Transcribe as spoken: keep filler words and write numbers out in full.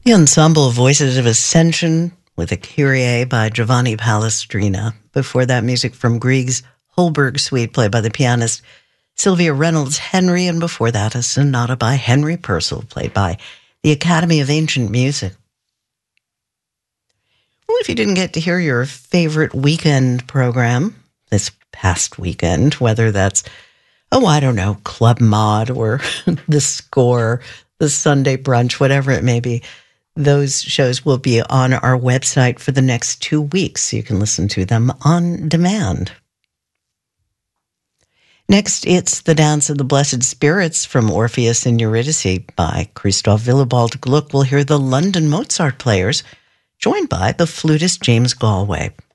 The ensemble Voices of Ascension with a Kyrie by Giovanni Palestrina. Before that, music from Grieg's Holberg Suite played by the pianist Sylvia Reynolds Henry, and before that, a sonata by Henry Purcell played by the Academy of Ancient Music. Well, if you didn't get to hear your favorite weekend program this past weekend, whether that's, oh, I don't know, Club Mod or The Score, the Sunday Brunch, whatever it may be, those shows will be on our website for the next two weeks, so you can listen to them on demand. Next, it's The Dance of the Blessed Spirits from Orpheus and Eurydice by Christoph Willibald Gluck. We'll hear the London Mozart Players, joined by the flutist James Galway.